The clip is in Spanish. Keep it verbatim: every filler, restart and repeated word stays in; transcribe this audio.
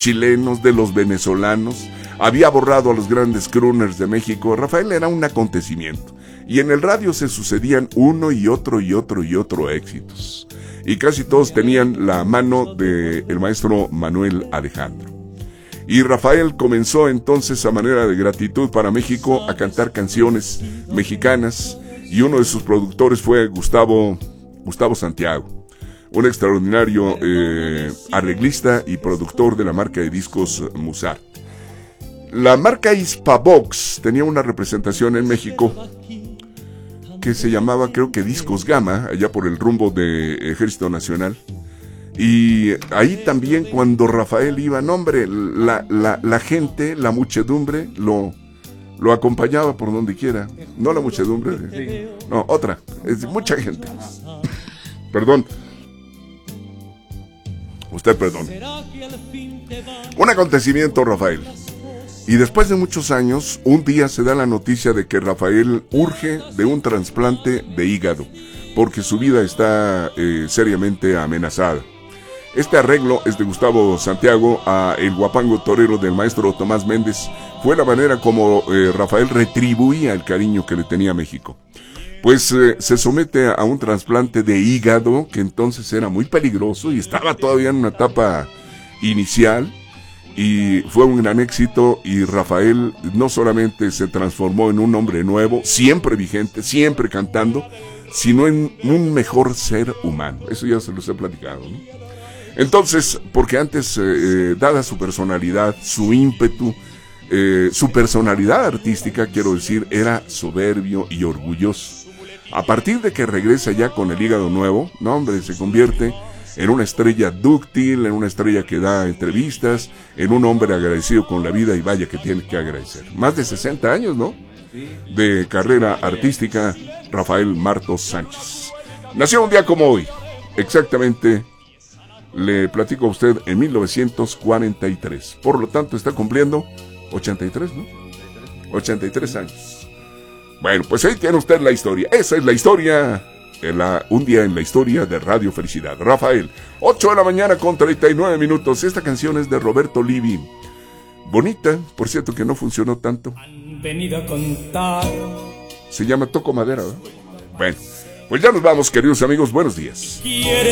chilenos, de los venezolanos. Había borrado a los grandes crooners de México. Rafael era un acontecimiento. Y en el radio se sucedían uno y otro y otro y otro éxitos. Y casi todos tenían la mano del maestro Manuel Alejandro. Y Rafael comenzó entonces a manera de gratitud para México a cantar canciones mexicanas. Y uno de sus productores fue Gustavo, Gustavo Santiago, un extraordinario eh, arreglista y productor de la marca de discos Musart. La marca Hispavox tenía una representación en México que se llamaba, creo que Discos Gama, allá por el rumbo de Ejército Nacional. Y ahí también cuando Rafael iba, no hombre, la, la, la gente, la muchedumbre lo, lo acompañaba por donde quiera. No la muchedumbre, no, otra, es mucha gente. Perdón. Usted perdón. Un acontecimiento, Rafael. Y después de muchos años, un día se da la noticia de que Rafael urge de un trasplante de hígado, porque su vida está eh, seriamente amenazada. Este arreglo es de Gustavo Santiago a El Guapango Torero del maestro Tomás Méndez. Fue la manera como eh, Rafael retribuía el cariño que le tenía a México. Pues eh, se somete a un trasplante de hígado, que entonces era muy peligroso y estaba todavía en una etapa inicial. Y fue un gran éxito, y Rafael no solamente se transformó en un hombre nuevo, siempre vigente, siempre cantando, sino en un mejor ser humano. Eso ya se los he platicado, ¿no? Entonces, porque antes, eh, dada su personalidad, su ímpetu, eh, su personalidad artística, quiero decir, era soberbio y orgulloso. A partir de que regresa ya con el hígado nuevo, no hombre, se convierte en una estrella dúctil, en una estrella que da entrevistas, en un hombre agradecido con la vida, y vaya que tiene que agradecer. Más de sesenta años, ¿no?, de carrera artística, Rafael Martos Sánchez. Nació un día como hoy, exactamente, le platico a usted, en mil novecientos cuarenta y tres. Por lo tanto, está cumpliendo ochenta y tres, ¿no? ochenta y tres años. Bueno, pues ahí tiene usted la historia. Esa es la historia... La, un día en la historia de Radio Felicidad. Rafael, ocho de la mañana con treinta y nueve minutos. Esta canción es de Roberto Livi. Bonita, por cierto, que no funcionó tanto. Han venido a contar. Se llama Toco Madera, ¿verdad? Bueno, pues ya nos vamos, queridos amigos. Buenos días.